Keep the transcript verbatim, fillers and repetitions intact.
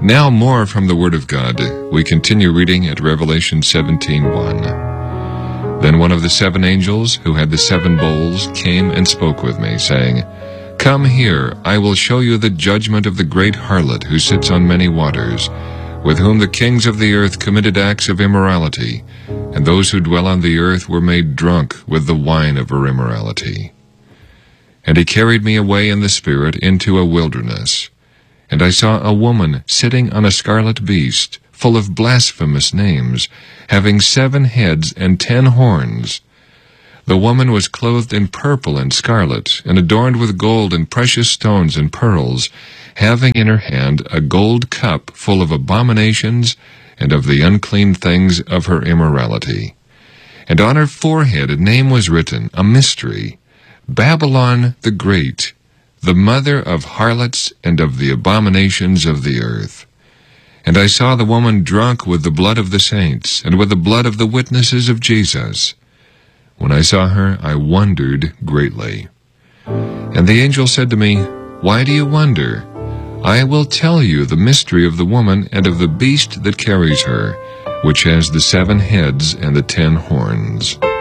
Now more from the Word of God. We continue reading at Revelation seventeen one. Then one of the seven angels, who had the seven bowls, came and spoke with me, saying, Come here, I will show you the judgment of the great harlot who sits on many waters, with whom the kings of the earth committed acts of immorality, and those who dwell on the earth were made drunk with the wine of her immorality. And he carried me away in the Spirit into a wilderness. And I saw a woman sitting on a scarlet beast, full of blasphemous names, having seven heads and ten horns. The woman was clothed in purple and scarlet, and adorned with gold and precious stones and pearls, having in her hand a gold cup full of abominations and of the unclean things of her immorality. And on her forehead a name was written, a mystery, Babylon the Great, the mother of harlots and of the abominations of the earth. And I saw the woman drunk with the blood of the saints, and with the blood of the witnesses of Jesus. When I saw her, I wondered greatly. And the angel said to me, Why do you wonder? I will tell you the mystery of the woman and of the beast that carries her, which has the seven heads and the ten horns.